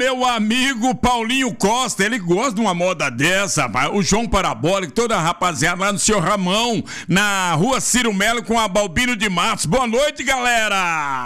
Meu amigo Paulinho Costa, ele gosta de uma moda dessa, rapaz. O João Parabólico, toda a rapaziada lá no Seu Ramão, na rua Ciro Melo com a Balbino de Matos. Boa noite, galera!